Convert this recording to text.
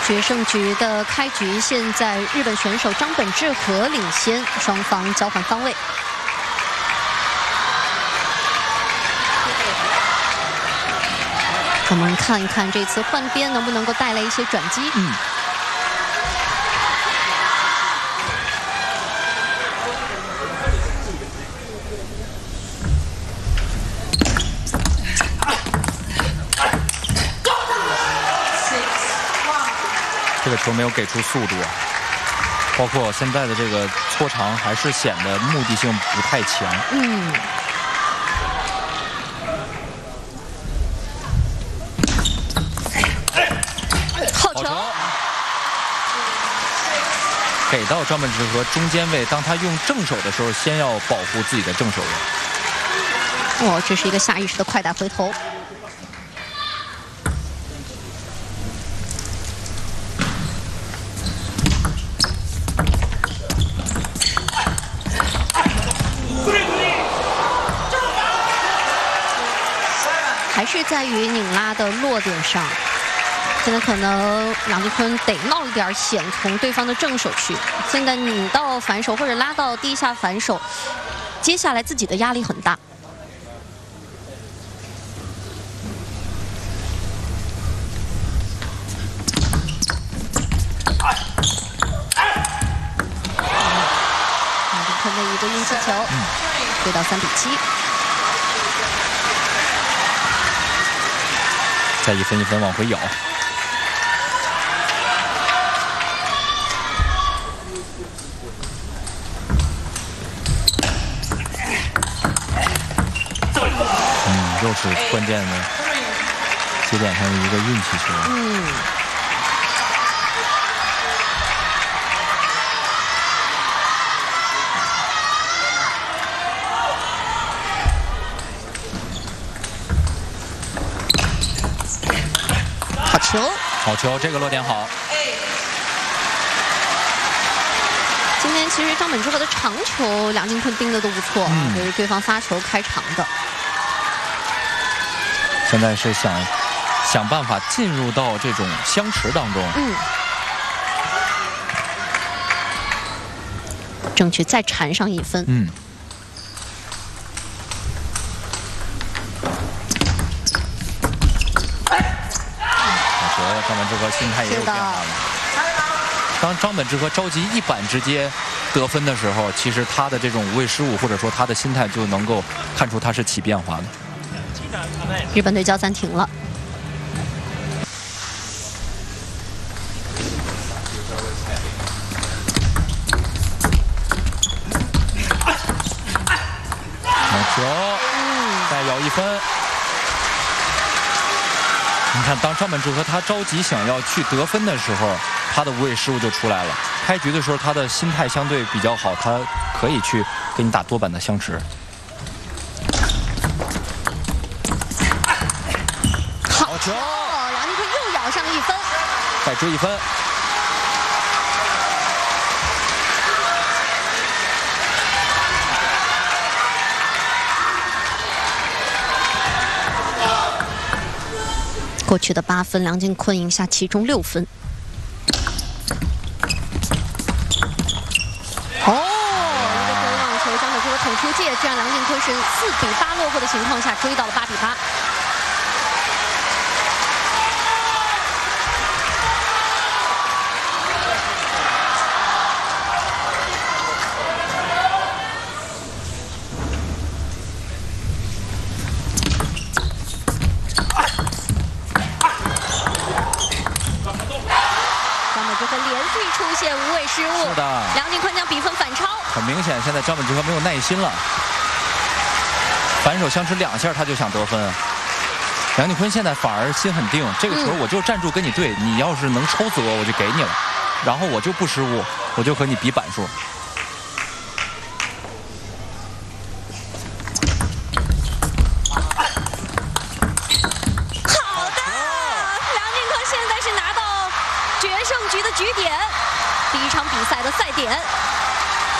决胜局的开局，现在日本选手张本智和领先，双方交换方位。我们看一看这次换边能不能够带来一些转机。 这个球没有给出速度，包括现在的这个搓长还是显得目的性不太强。 好球！ 给到张本智和中间位，当他用正手的时候，先要保护自己的正手位。 哦，这是一个下意识的快打回头。还是在于拧拉的落点上，现在可能梁靖昆得冒一点险，从对方的正手去。现在拧到反手或者拉到第一下反手，接下来自己的压力很大。梁靖昆的一个运气球，追到3比7。 再一分一分往回咬。又是关键的节点上的一个运气球。 好球！ 好球，这个落点好。 今天其实张本智和的长球，梁靖昆盯的都不错，就是对方发球开长的。 现在是想办法进入到这种相持当中。 争取再缠上1分。 我觉得张本智和心态也有变化了。当张本智和着急一板直接得分的时候，其实他的这种无谓失误或者说他的心态就能够看出他是起变化的。 日本队叫暂停了。 好球！再咬1分。你看，当张本智和他着急想要去得分的时候，他的无谓失误就出来了。开局的时候，他的心态相对比较好，他可以去给你打多板的相持。 好球！梁靖昆又咬上1分， 再追1分。 过去的8分，梁靖昆赢下其中6分。一个回网球，张本智和捅出界，这让梁靖昆是4比8落后的情况下追到了8比8。出现无谓失误， 是的， 梁靖昆将比分反超。 很明显，现在张本智和没有耐心了，反手相持2下他就想得分。梁靖昆现在反而心很定，这个球我就站住跟你对，你要是能抽死我，我就给你了，然后我就不失误，我就和你比板数。 好的，梁靖昆现在是拿到决胜局的局点，第1场比赛的赛点。